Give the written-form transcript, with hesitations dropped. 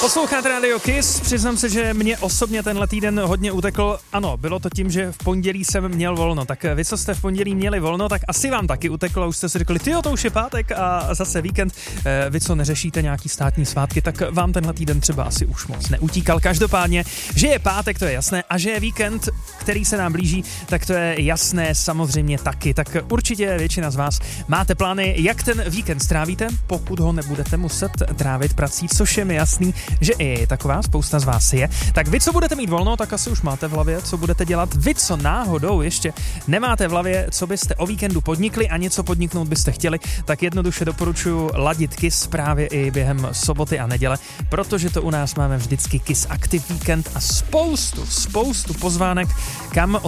Posloucháte Radio Kiss, přiznám se, že mě osobně tenhle týden hodně utekl. Ano, bylo to tím, že v pondělí jsem měl volno, tak vy, co jste v pondělí měli volno, tak asi vám taky uteklo a už jste si řekli, tyjo, to už je pátek a zase víkend. Vy, co neřešíte nějaký státní svátky, tak vám tenhle týden třeba asi už moc neutíkal. Každopádně, že je pátek, to je jasné, a že je víkend, který se nám blíží, tak to je jasné samozřejmě taky. Tak určitě většina z vás máte plány, jak ten víkend strávíte, pokud ho nebudete muset trávit prací, což je mi jasný, že i taková spousta z vás je. Tak vy, co budete mít volno, tak asi už máte v hlavě, co budete dělat. Vy, co náhodou ještě nemáte v hlavě, co byste o víkendu podnikli a něco podniknout byste chtěli, tak jednoduše doporučuji ladit Kiss právě i během soboty a neděle, protože to u nás máme vždycky Kiss Active Weekend a spoustu pozvánek, kam